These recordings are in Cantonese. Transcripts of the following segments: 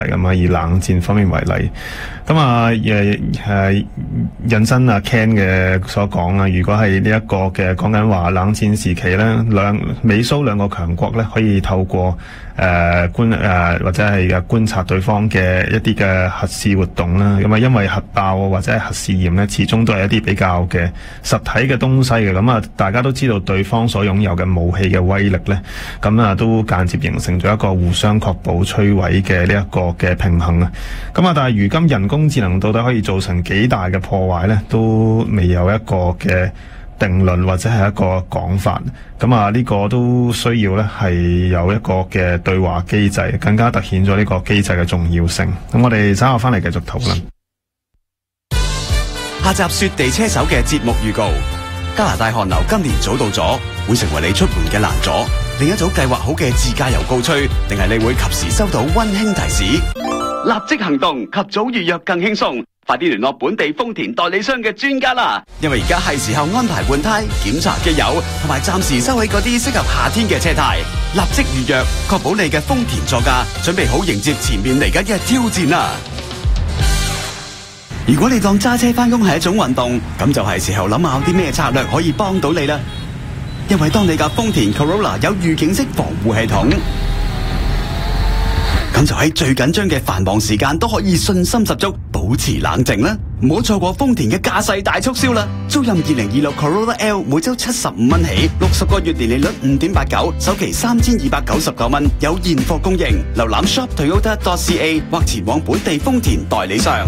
咁啊，以冷戰方面為例，咁啊引申啊 Ken 嘅所講啊，如果係呢一個嘅講緊話冷戰時期咧，美蘇兩個強國咧可以透過或者係觀察對方嘅一啲嘅核試活動啦，咁啊因為核爆或者係核試驗咧，始終都係一啲比較嘅實體嘅東西嘅，咁啊大家都知道對方所擁有嘅武器嘅威力咧，咁啊都間接形成咗一個互相確保摧毀嘅呢一個嘅平衡啊，咁啊但係如今人工智能到底可以造成幾大嘅破壞咧，都未有一個嘅定論或者係一個講法，咁啊呢個都需要咧係有一個嘅對話機制，更加凸顯咗呢個機制嘅重要性。咁我哋稍後翻嚟繼續討論。 下集雪地車手嘅節目預告：加拿大寒流今年早到咗，會成為你出門嘅難阻。另一組計劃好嘅自駕遊告吹，定係你會及時收到溫馨提示？立即行動，及早預約更輕鬆。快啲聯絡本地豐田代理商嘅專家啦！因為而家係時候安排換胎、檢查機油，同埋暫時收起嗰啲適合夏天嘅車胎。立即預約，確保你嘅豐田座駕準備好迎接前面嚟緊嘅挑戰啦！如果你當揸車返工係一種運動，咁就係時候諗下啲咩策略可以幫到你啦。因為當你架豐田 Corolla 有預警式防護系統，咁就喺最緊張嘅繁忙時間都可以信心十足，保持冷靜啦！唔好錯過豐田嘅駕駛大促銷啦！租賃2026 Corolla L 每周75蚊起，60個月年利率5.89，首期3299蚊，有現貨供應。瀏覽 shoptoyota.ca 或前往本地豐田代理商。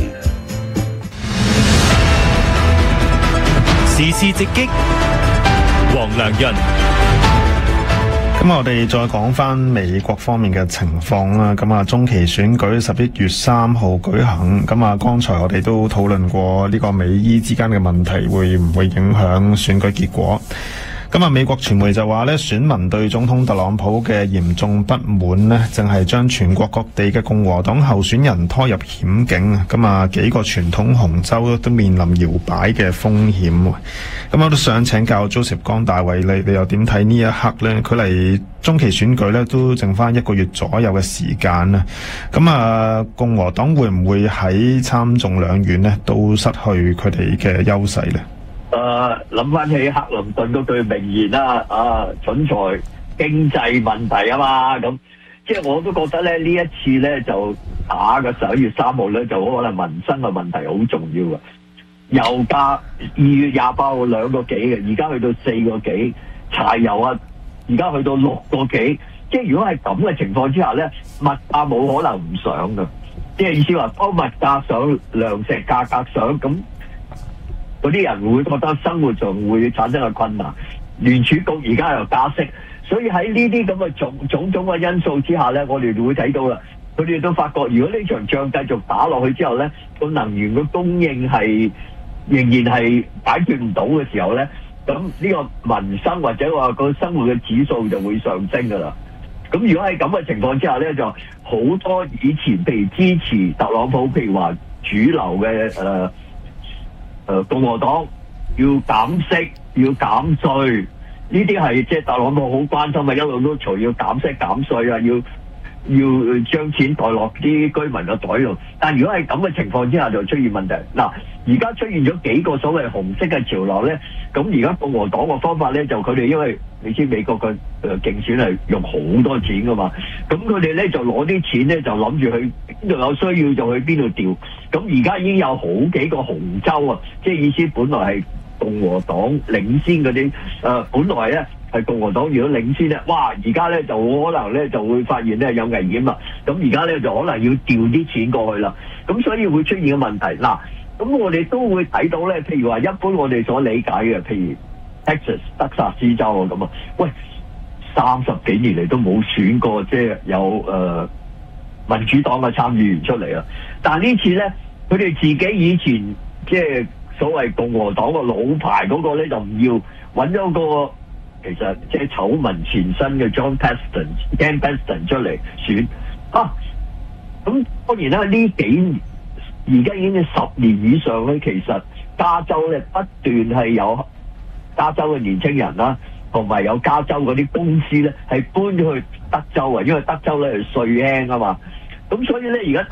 時事直擊，黃良潤。 咁我哋再講翻美國方面嘅情況啦。咁啊，中期選舉11月3號舉行。咁啊，剛才我哋都討論過呢個美伊之間嘅問題會唔會影響選舉結果。咁啊，美國傳媒就話咧，選民對總統特朗普嘅嚴重不滿咧，正係將全國各地嘅共和黨候選人拖入險境。咁啊，幾個傳統紅州都面臨搖擺嘅風險。咁我都想請教 Joseph 江大衛，你又點睇呢一刻咧？佢離中期選舉咧都剩翻1個月左右嘅時間啦。咁啊，共和黨會唔會喺參眾兩院咧都失去佢哋嘅優勢咧？ 諗翻起克林頓嗰句名言啦，蠢材經濟問題啊嘛，咁即係我都覺得咧呢一次咧就打嘅11月3號咧就可能民生嘅問題好重要嘅。油價2月28號2個幾嘅，而家去到4個幾，柴油啊而家去到6個幾，即係如果係咁嘅情況之下咧，物價冇可能唔上嘅，即係意思話當物價上，糧食價格上咁。嗰啲人會覺得生活上會產生嘅困難，聯儲局而家又加息，所以喺呢啲咁嘅種種嘅因素之下咧，我哋就會睇到啦。佢哋都發覺，如果呢場仗繼續打落去之後咧，個能源嘅供應係仍然係解決唔到嘅時候咧，咁呢個民生或者話個生活嘅指數就會上升噶啦。咁如果喺咁嘅情況之下咧，就好多以前譬如支持特朗普，譬如話主流嘅共和黨要減息、要減稅，呢啲係即係特朗普好關心嘅，一路都嘈要減息減稅啊，要將錢袋落啲居民嘅袋度。但如果係咁嘅情況之下，就出現問題。嗱，而家出現咗幾個所謂紅色嘅潮流咧，咁而家共和黨嘅方法咧，就佢哋因為你知美國嘅競選係用好多錢噶嘛，咁佢哋咧就攞啲錢咧就諗住去邊度有需要就去邊度調。咁而家已經有好幾個紅州啊，即係意思本來係共和黨領先嗰啲，本來咧係共和黨如果領先咧，哇！而家咧就可能咧就會發現咧有危險啦。咁而家咧就可能要調啲錢過去啦。咁所以會出現嘅問題。嗱，咁我哋都會睇到咧，譬如話一般我哋所理解嘅，譬如 Texas 德薩斯州啊咁啊，喂，30幾年嚟都冇選過，即係有民主黨嘅參議員出嚟啊。但係呢次咧，佢哋自己以前即係所謂共和黨個老牌嗰個咧，就唔要揾咗個其實即係醜聞纏身嘅 Jon Paston 出嚟選啊。咁當然啦，呢幾年而家已經10年以上咧，其實加州咧不斷係有加州嘅年青人啦，同埋有加州嗰啲公司咧係搬咗去德州啊，因為德州咧係稅輕啊嘛。 咁所以咧而家